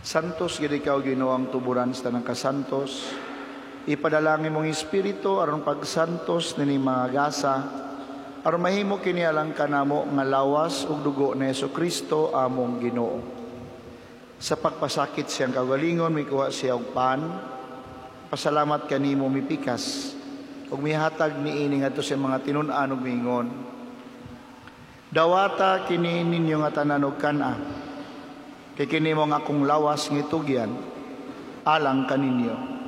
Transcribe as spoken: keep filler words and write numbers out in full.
Santos gid ikaw Ginoo ang tuburan sa tanang kasantos. Ipadalangin mong espiritu aron pagsantos nini mga gasa aron mahimo kini alang kanamo nga lawas ug dugo ni Hesukristo among Ginoo. Sa pagpasakit siyang kagalingon mikuha siya og pan. Pasalamat kanimo mipikas ug mihatag niini ngadto sa mga tinun-an ug miingon. Dawata kini ninyo nga tanan og kana. Kay kini mo nga akong lawas ngitugyan alang kaninyo.